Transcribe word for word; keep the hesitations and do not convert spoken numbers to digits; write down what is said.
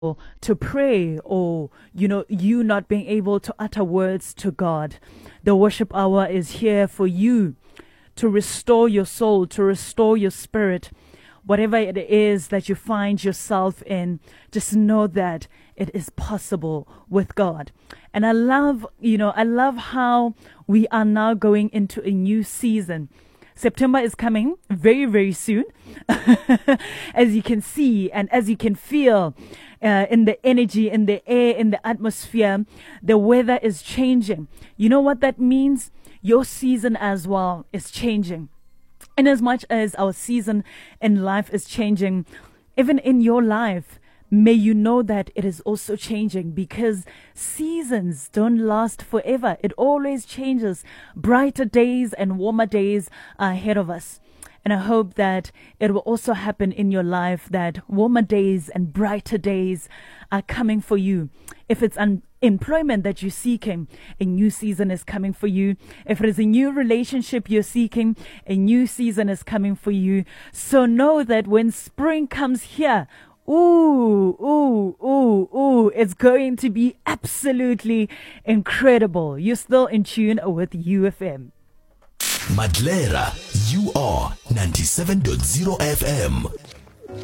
to pray, or you know you not being able to utter words to God, the worship hour is here for you to restore your soul, to restore your spirit. Whatever it is that you find yourself in, just know that it is possible with God. And I love, you know, I love how we are now going into a new season. September is coming very, very soon, as you can see and as you can feel uh, in the energy, in the air, in the atmosphere. The weather is changing. You know what that means? Your season as well is changing. And as much as our season in life is changing, even in your life, may you know that it is also changing, because seasons don't last forever. It always changes. Brighter days and warmer days are ahead of us. And I hope that it will also happen in your life, that warmer days and brighter days are coming for you. If it's un- employment that you're seeking, a new season is coming for you. If it is a new relationship you're seeking, a new season is coming for you. So know that when spring comes here, Ooh, ooh, ooh, ooh, it's going to be absolutely incredible. You're still in tune with U F M. Madlera, you are ninety-seven point zero F M.